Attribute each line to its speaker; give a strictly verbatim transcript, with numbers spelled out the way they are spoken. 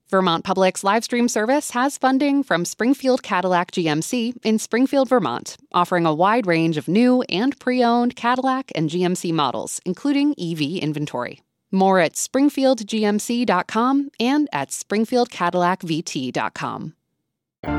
Speaker 1: Vermont Public's live stream service has funding from Springfield Cadillac G M C in Springfield, Vermont, offering a wide range of new and pre-owned Cadillac and G M C models, including E V inventory. More at springfield g m c dot com and at springfield cadillac v t dot com.